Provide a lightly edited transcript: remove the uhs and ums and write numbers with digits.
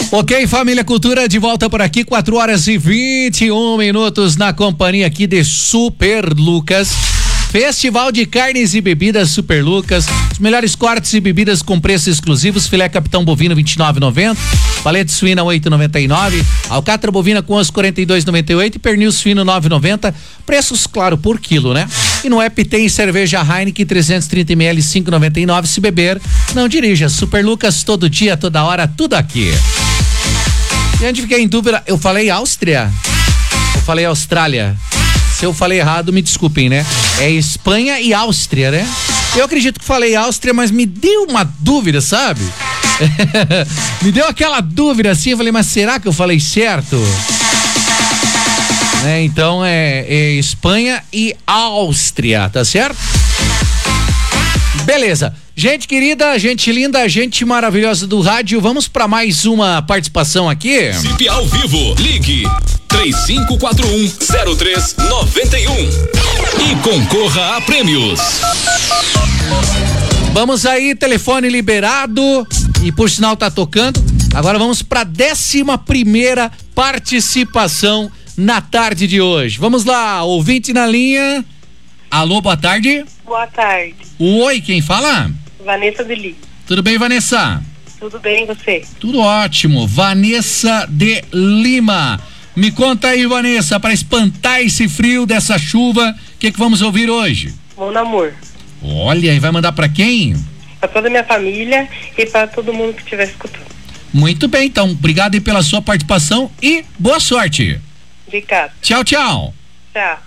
Ok, família Cultura, de volta por aqui, 4h21 na companhia aqui de Super Lucas. Festival de Carnes e Bebidas Super Lucas, os melhores cortes e bebidas com preços exclusivos, filé capitão bovino R$29,90, paleta suína R$8,99, alcatra bovina com osso R$42,98 e pernil suíno R$9,90, preços claro por quilo, né? E no app tem cerveja Heineken 330 ml R$5,99, se beber, não dirija. Super Lucas, todo dia, toda hora, tudo aqui. E antes fiquei em dúvida, eu falei Áustria? Eu falei Austrália? Se eu falei errado, me desculpem, né? É Espanha e Áustria, né? Eu acredito que falei Áustria, mas me deu uma dúvida, sabe? Me deu aquela dúvida assim, eu falei, mas será que eu falei certo? Né? Então é Espanha e Áustria, tá certo? Beleza. Gente querida, gente linda, gente maravilhosa do rádio, vamos para mais uma participação aqui. Zip ao vivo, ligue 3541-0391 e concorra a prêmios. Vamos aí, telefone liberado e por sinal tá tocando. Agora vamos para 11ª participação na tarde de hoje. Vamos lá, ouvinte na linha. Alô, boa tarde. Boa tarde. Oi, quem fala? Vanessa de Lima. Tudo bem, Vanessa? Tudo bem, você? Tudo ótimo. Vanessa de Lima. Me conta aí, Vanessa, para espantar esse frio dessa chuva, o que vamos ouvir hoje? Mon Amour. Olha, e vai mandar para quem? Para toda a minha família e para todo mundo que estiver escutando. Muito bem, então, obrigado aí pela sua participação e boa sorte. Obrigada. Tchau, tchau. Tchau.